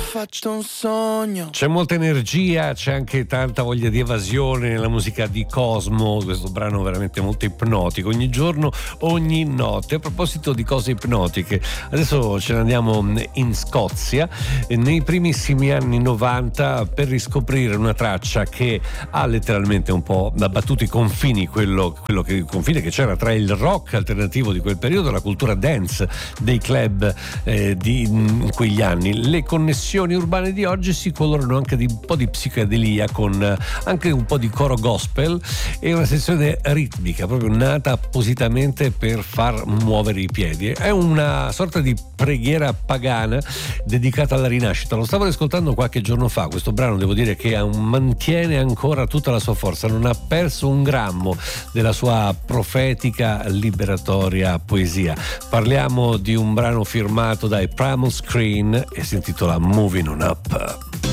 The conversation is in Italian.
faccio un sogno. C'è molta energia, c'è anche tanta voglia di evasione nella musica di Cosmo, questo brano veramente molto ipnotico, ogni giorno, ogni notte. A proposito di cose ipnotiche, adesso ce ne andiamo in Scozia, nei primissimi anni 90, per riscoprire una traccia che ha letteralmente un po' abbattuto i confini, il confine che c'era tra il rock alternativo di quel periodo e la cultura dance dei club in quegli anni. Le connessioni urbane di oggi si colorano anche di un po' di psichedelia, con anche un po' di coro gospel e una sezione ritmica proprio nata appositamente per far muovere i piedi. È una sorta di preghiera pagana dedicata alla rinascita. Lo stavo ascoltando qualche giorno fa, questo brano devo dire che mantiene ancora tutta la sua forza, non ha perso un grammo della sua profetica liberatoria poesia. Parliamo di un brano firmato dai Primal Screen e si intitola Moving On Up.